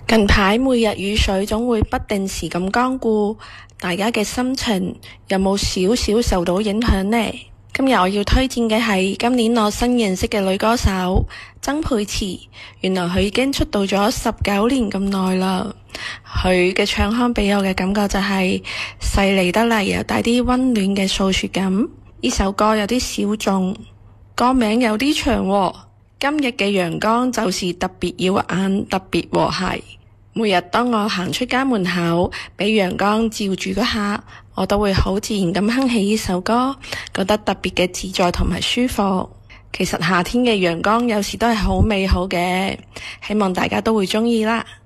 近排每日雨水總會不定時咁光顧，大家嘅心情有冇少少受到影響呢？今日我要推薦嘅係今年我新認識嘅女歌手曾沛慈。原來佢已經出道咗19年咁耐啦。佢嘅唱腔俾我嘅感覺就係細膩得嚟，又帶啲溫暖嘅訴說感。呢首歌有啲小眾，歌名有啲長喎。今日嘅陽光就是特別耀眼，特別和諧。每日當我行出家門口，俾陽光照住嗰下，我都會好自然咁哼起呢首歌，覺得特別嘅自在同埋舒服。其實夏天嘅陽光有時都係好美好嘅，希望大家都會鍾意啦。